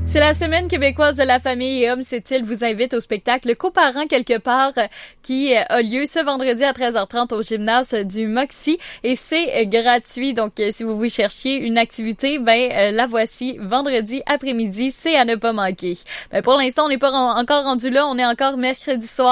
C'est la semaine québécoise de la famille et Homme c'est-il vous invite au spectacle Coparents quelque part qui a lieu ce vendredi à 13h30 au gymnase du Moxie et c'est gratuit. Donc si vous voulez chercher une activité, la voici vendredi après-midi, c'est à ne pas manquer. Pour l'instant, on n'est pas encore rendu là, on est encore mercredi soir.